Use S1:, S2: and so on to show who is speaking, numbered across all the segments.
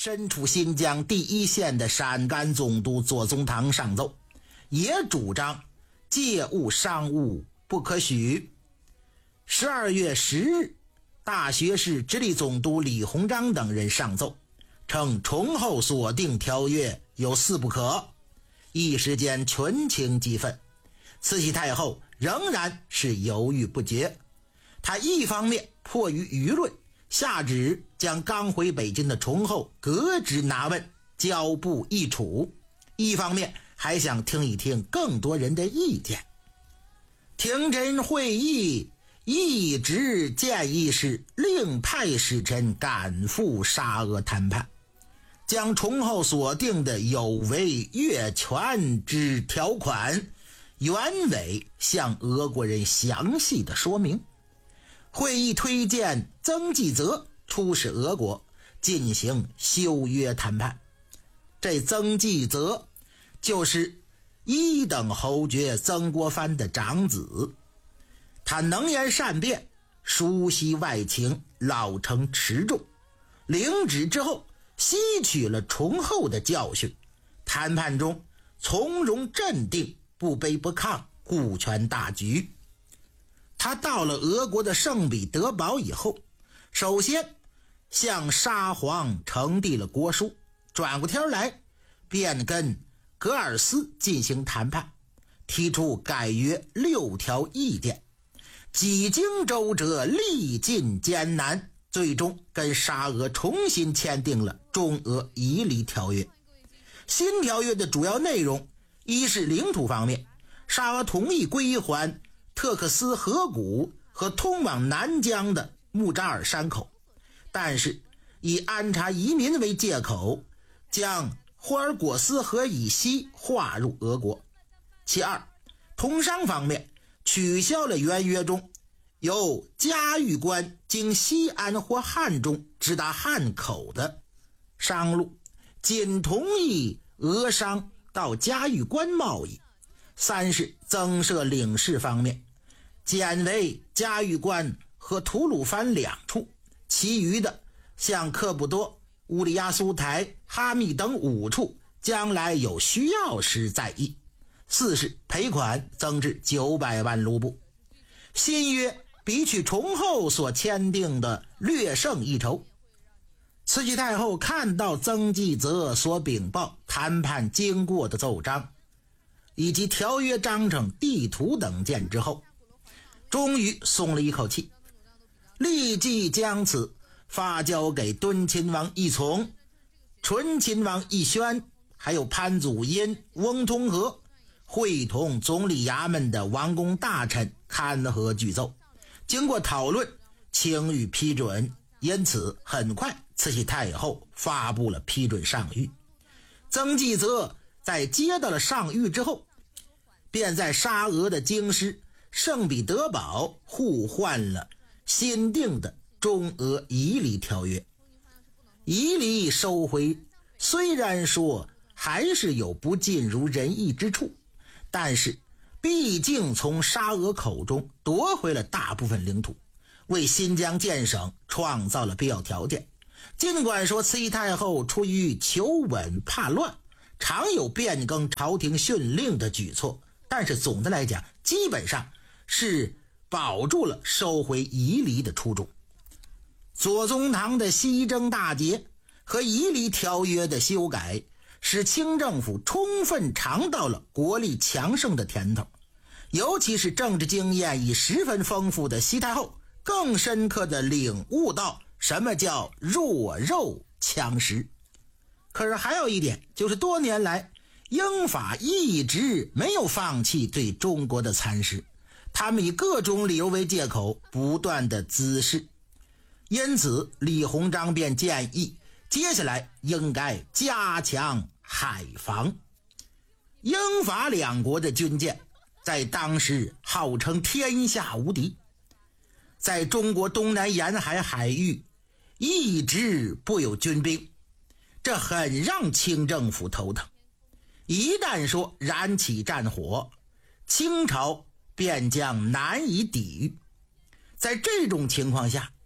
S1: 身处新疆第一线的陕甘总督左宗棠上奏，也主张借物商务不可许。12月10日，大学士直隶总督李鸿章等人上奏，称崇后所定条约有4不可，一时间群情激愤。慈禧太后仍然是犹豫不决，她一方面迫于舆论，下旨将刚回北京的崇后革职拿问，交部议处，一方面还想听一听更多人的意见。廷臣会议一直建议是另派使臣赶赴沙俄谈判，将崇后所定的有违越权之条款原委向俄国人详细的说明。会议推荐曾纪泽出使俄国进行修约谈判。这曾纪泽就是一等侯爵曾国藩的长子，他能言善辩，熟悉外情，老成持重。领旨之后吸取了崇后的教训，谈判中从容镇定，不卑不亢，顾全大局。他到了俄国的圣彼得堡以后，首先向沙皇呈递了国书，转过天来便跟格尔斯进行谈判，提出改约6条意见。几经周折，历尽艰难，最终跟沙俄重新签订了中俄夷离条约。新条约的主要内容，一是领土方面，沙俄同意归还特克斯河谷和通往南疆的木扎尔山口，但是以安插移民为借口，将霍尔果斯河以西划入俄国。其二，通商方面取消了原约中由嘉峪关经西安或汉中直达汉口的商路，仅同意俄商到嘉峪关贸易。三是增设领事方面，减为嘉峪关和吐鲁番2处，其余的像克卜多、乌里亚苏台、哈密等5处，将来有需要时再议。四是赔款增至900万卢布。新约比起崇后所签订的略胜一筹。慈禧太后看到曾纪泽所禀报谈判经过的奏章以及条约章程、地图等件之后，终于松了一口气，立即将此发交给敦亲王奕从、醇亲王奕宣，还有潘祖荫、翁同龢，会同总理衙门的王公大臣刊核具奏，经过讨论，请予批准。因此很快慈禧太后发布了批准上谕。曾纪泽在接到了上谕之后，便在沙俄的京师圣彼得堡互换了新定的中俄夷离条约。夷离收回虽然说还是有不尽如人意之处，但是毕竟从沙俄口中夺回了大部分领土，为新疆建省创造了必要条件。尽管说慈禧太后出于求稳怕乱，常有变更朝廷训令的举措，但是总的来讲，基本上是保住了收回夷离的初衷。左宗棠的西征大捷和夷离条约的修改，使清政府充分尝到了国力强盛的甜头，尤其是政治经验已十分丰富的西太后，更深刻地领悟到什么叫弱肉强食。可是还有一点，就是多年来英法一直没有放弃对中国的蚕食，他们以各种理由为借口不断的滋事。因此李鸿章便建议接下来应该加强海防。英法两国的军舰在当时号称天下无敌，在中国东南沿海海域一直不有军兵，这很让清政府头疼。一旦说燃起战火，清朝便将难以抵御。在这种情况下，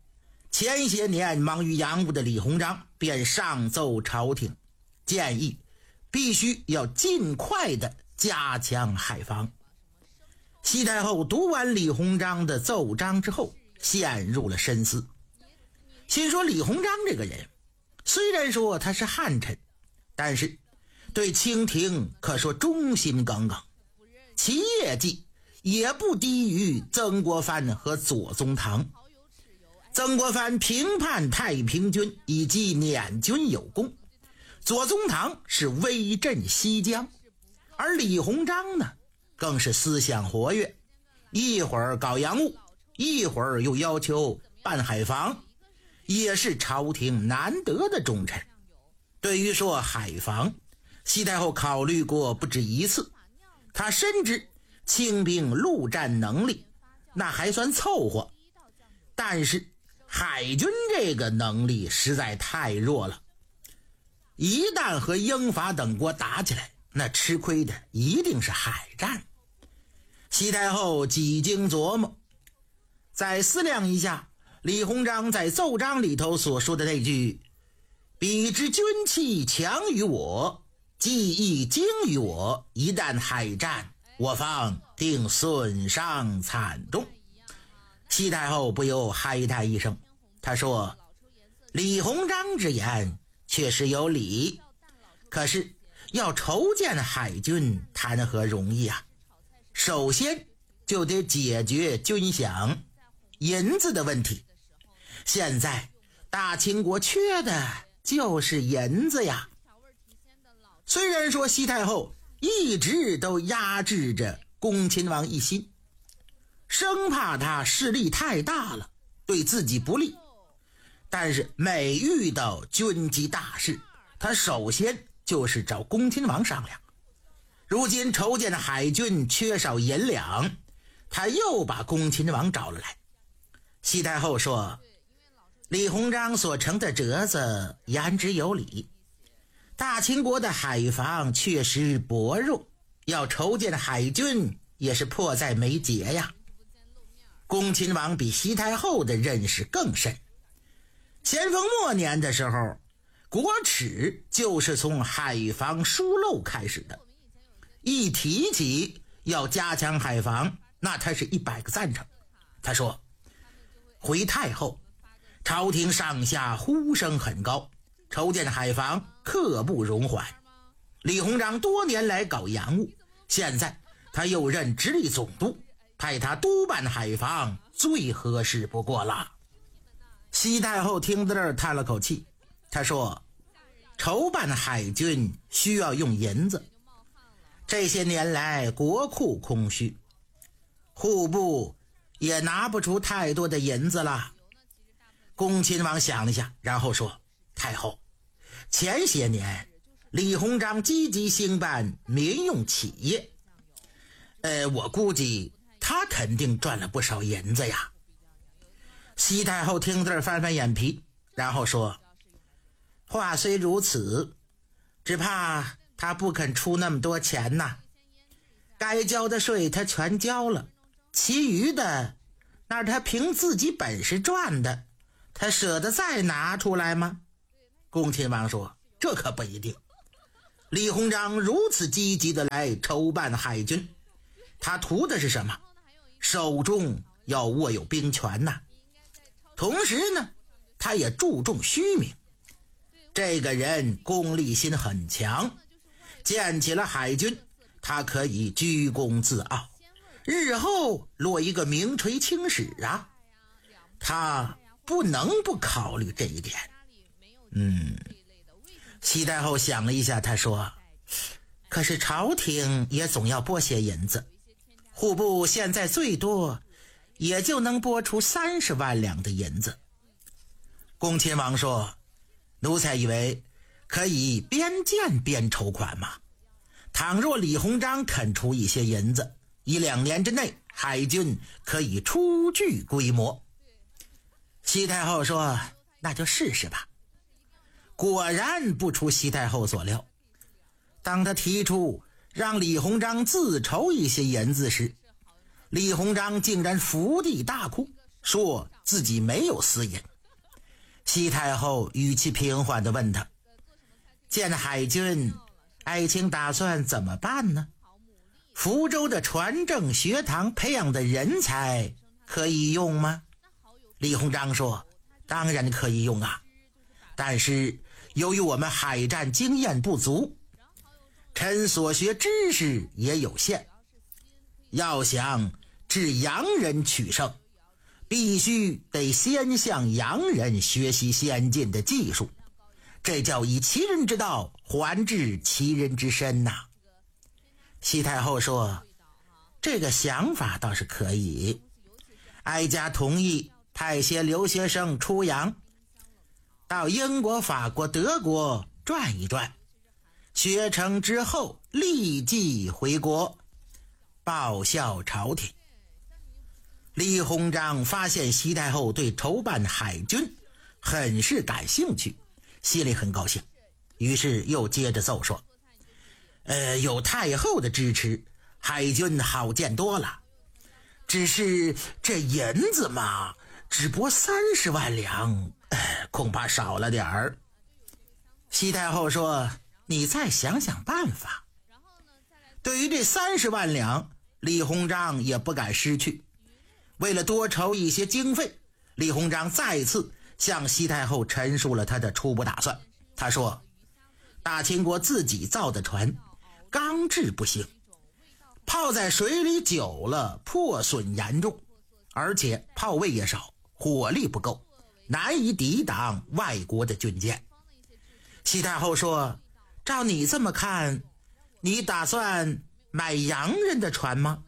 S1: 前些年忙于洋务的李鸿章便上奏朝廷，建议必须要尽快的加强海防。西太后读完李鸿章的奏章之后，陷入了深思，心说李鸿章这个人虽然说他是汉臣，但是对清廷可说忠心耿耿，其业绩也不低于曾国藩和左宗棠。曾国藩平叛太平军以及捻军有功，左宗棠是威震西江，而李鸿章呢更是思想活跃，一会儿搞洋务，一会儿又要求办海防，也是朝廷难得的重臣。对于说海防，西太后考虑过不止一次，他深知清兵陆战能力那还算凑合，但是海军这个能力实在太弱了，一旦和英法等国打起来，那吃亏的一定是海战。西太后几经琢磨，再思量一下李鸿章在奏章里头所说的那句彼之军器强于我，技艺精于我，一旦海战，我方定损伤惨重。西太后不由嗨叹一声，她说李鸿章之言确实有理，可是要筹建海军谈何容易啊，首先就得解决军饷银子的问题，现在大清国缺的就是银子呀。虽然说西太后一直都压制着恭亲王一心，生怕他势力太大了对自己不利，但是每遇到军机大事，他首先就是找恭亲王商量。如今筹建海军缺少银两，他又把恭亲王找了来。西太后说李鸿章所成的折子言之有理，大清国的海防确实薄弱，要筹建海军也是迫在眉睫呀。恭亲王比西太后的认识更深，咸丰末年的时候，国耻就是从海防疏漏开始的，一提起要加强海防，那他是100个赞成。他说回太后，朝廷上下呼声很高，筹建海防刻不容缓。李鸿章多年来搞洋务，现在他又任直隶总督，派他督办海防最合适不过了。西太后听到这儿叹了口气，她说筹办海军需要用银子，这些年来国库空虚，户部也拿不出太多的银子了。恭亲王想了一下，然后说太后，前些年李鸿章积极兴办民用企业，我估计他肯定赚了不少银子呀。西太后听这儿翻翻眼皮，然后说话虽如此，只怕他不肯出那么多钱呐，该交的税他全交了，其余的那他凭自己本事赚的，他舍得再拿出来吗？恭亲王说这可不一定，李鸿章如此积极的来筹办海军，他图的是什么？手中要握有兵权呐，同时呢他也注重虚名。这个人功利心很强，建起了海军，他可以居功自傲，日后落一个名垂青史啊，他不能不考虑这一点。西太后想了一下，他说可是朝廷也总要拨些银子，户部现在最多也就能拨出30万两的银子。恭亲王说奴才以为可以边建边筹款嘛，倘若李鸿章肯出一些银子，1-2年之内海军可以初具规模。西太后说那就试试吧。果然不出西太后所料，当他提出让李鸿章自筹一些银子时，李鸿章竟然伏地大哭，说自己没有私银， 西太后语气平缓地问他：建海军，爱卿打算怎么办呢？福州的传政学堂培养的人才可以用吗？李鸿章说：当然可以用啊，但是由于我们海战经验不足，臣所学知识也有限，要想治洋人取胜，必须得先向洋人学习先进的技术，这叫以其人之道还治其人之身呐。西太后说：这个想法倒是可以，哀家同意派些留学生出洋，到英国、法国、德国转一转，学成之后立即回国报效朝廷。李鸿章发现西太后对筹办海军很是感兴趣，心里很高兴，于是又接着奏说：有太后的支持，海军好建多了，只是这银子嘛，只拨30万两，恐怕少了点儿。西太后说：你再想想办法。对于这30万两，李鸿章也不敢失去。为了多筹一些经费，李鸿章再次向西太后陈述了他的初步打算。他说：大清国自己造的船钢制不行，泡在水里久了破损严重，而且炮位也少，火力不够，难以抵挡外国的军舰。西太后说：照你这么看，你打算买洋人的船吗？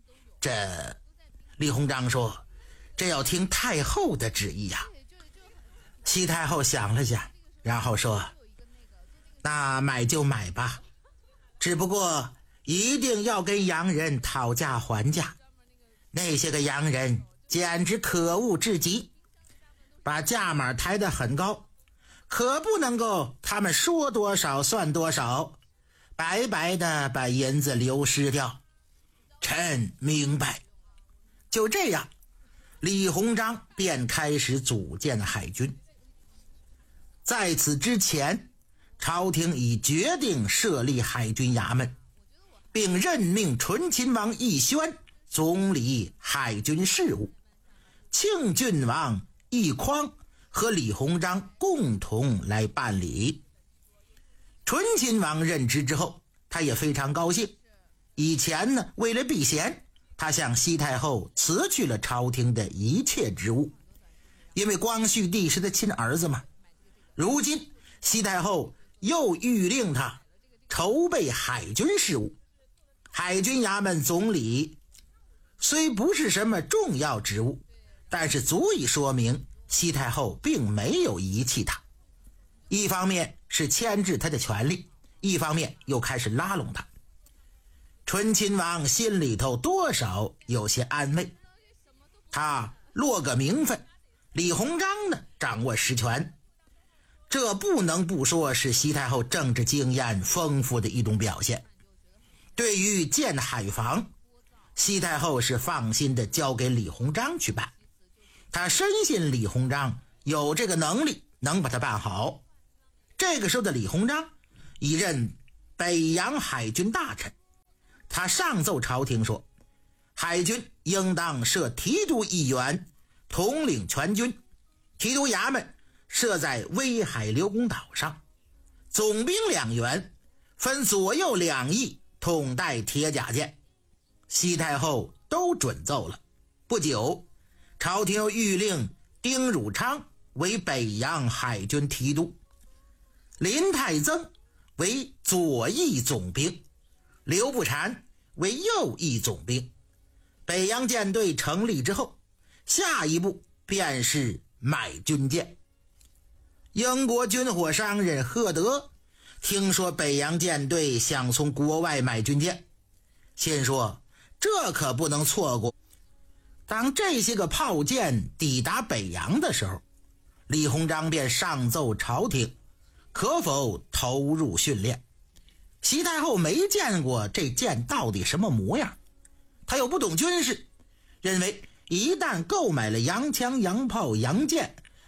S1: 李鸿章说：这要听太后的旨意呀。西太后想了想，然后说：那买就买吧，只不过一定要跟洋人讨价还价。那些个洋人简直可恶至极，把价码抬得很高，可不能够他们说多少算多少，白白的把银子流失掉。臣明白。就这样，李鸿章便开始组建海军。在此之前，朝廷已决定设立海军衙门，并任命醇亲王奕宣总理海军事务，庆郡王奕匡和李鸿章共同来办理。醇亲王任职之后，他也非常高兴。以前呢，为了避嫌，他向西太后辞去了朝廷的一切职务，因为光绪帝是他亲儿子嘛。如今西太后又谕令他筹备海军事务。海军衙门总理虽不是什么重要职务，但是足以说明西太后并没有遗弃他。一方面是牵制他的权利，一方面又开始拉拢他。醇亲王心里头多少有些安慰，他落个名分，李鸿章呢掌握实权，这不能不说是西太后政治经验丰富的一种表现。对于建海防，西太后是放心的交给李鸿章去办，他深信李鸿章有这个能力能把它办好。这个时候的李鸿章已任北洋海军大臣，他上奏朝廷说，海军应当设提督一员，统领全军，提督衙门设在威海刘公岛上，总兵2员，分左右2翼，统带铁甲舰。西太后都准奏了。不久，朝廷又谕令丁汝昌为北洋海军提督，林泰增为左翼总兵，刘步蟾为右翼总兵。北洋舰队成立之后，下一步便是买军舰。英国军火商人赫德听说北洋舰队想从国外买军舰，心说这可不能错过。当这些个炮舰抵达北洋的时候，李鸿章便上奏朝廷，可否投入训练。西太后没见过这舰到底什么模样，他又不懂军事，认为一旦购买了洋枪洋炮洋舰，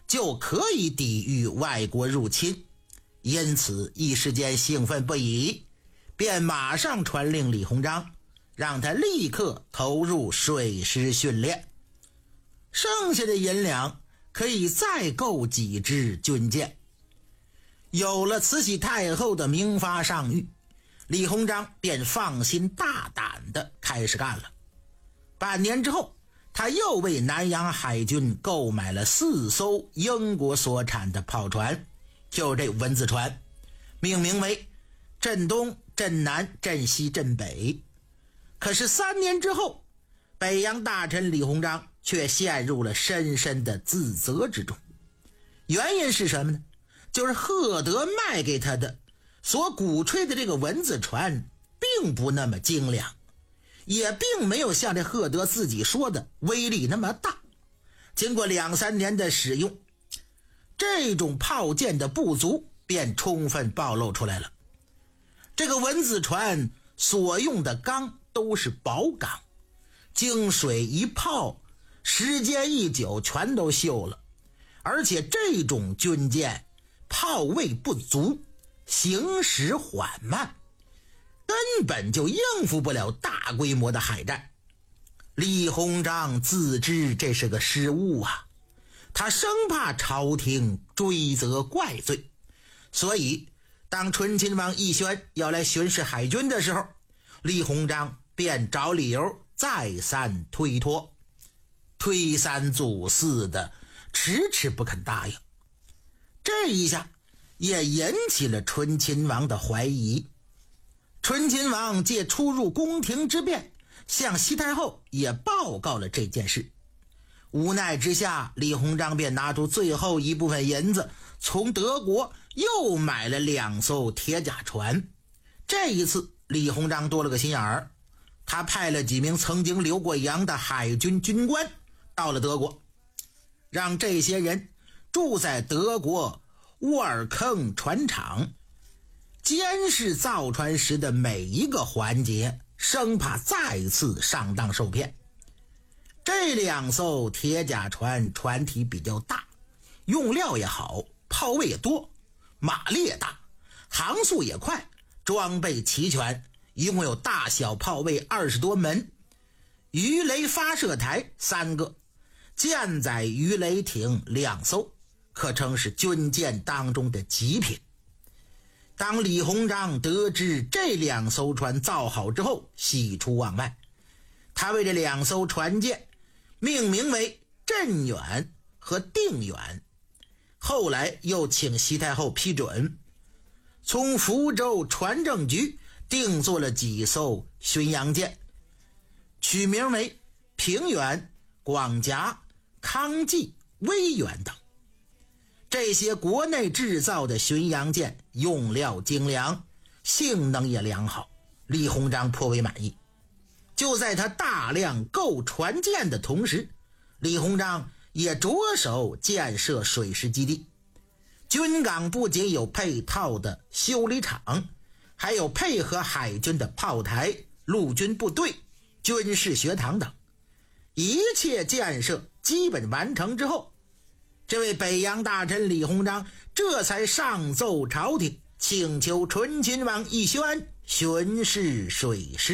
S1: 就可以抵御外国入侵，因此一时间兴奋不已，便马上传令李鸿章，让他立刻投入水师训练，剩下的银两可以再购几支军舰。有了慈禧太后的明发上谕，李鸿章便放心大胆地开始干了。半年之后，他又为南洋海军购买了4艘英国所产的炮船，就是这文字船，命名为镇东、镇南、镇西、镇北。可是3年之后，北洋大臣李鸿章却陷入了深深的自责之中。原因是什么呢？就是赫德卖给他的所鼓吹的这个文字船并不那么精良，也并没有像这赫德自己说的威力那么大。经过2-3年的使用，这种炮舰的不足便充分暴露出来了。这个文字船所用的钢都是薄钢，经水一泡，时间一久全都锈了。而且这种军舰炮位不足，行驶缓慢，根本就应付不了大规模的海战。李鸿章自知这是个失误啊，他生怕朝廷追责怪罪，所以当醇亲王奕轩要来巡视海军的时候，李鸿章便找理由再三推脱，推三阻四的，迟迟不肯答应。这一下也引起了醇亲王的怀疑。醇亲王借出入宫廷之便，向西太后也报告了这件事。无奈之下，李鸿章便拿出最后一部分银子，从德国又买了2艘铁甲船。这一次李鸿章多了个心眼儿，他派了几名曾经留过洋的海军军官到了德国，让这些人住在德国沃尔坑船厂，监视造船时的每一个环节，生怕再次上当受骗。这2艘铁甲船船体比较大，用料也好，炮位也多，马力也大，航速也快，装备齐全，一共有大小炮位20多门，鱼雷发射台3个，舰载鱼雷艇2艘，可称是军舰当中的极品。当李鸿章得知这2艘船造好之后，喜出望外，他为这2艘船舰命名为镇远和定远，后来又请西太后批准，从福州船政局定做了几艘巡洋舰，取名为平远、广夹、康济、威远等。这些国内制造的巡洋舰用料精良，性能也良好，李鸿章颇为满意。就在他大量购船舰的同时，李鸿章也着手建设水师基地。军港不仅有配套的修理厂，还有配合海军的炮台、陆军部队、军事学堂等。一切建设基本完成之后，这位北洋大臣李鸿章这才上奏朝廷，请求醇亲王奕轩巡视水师。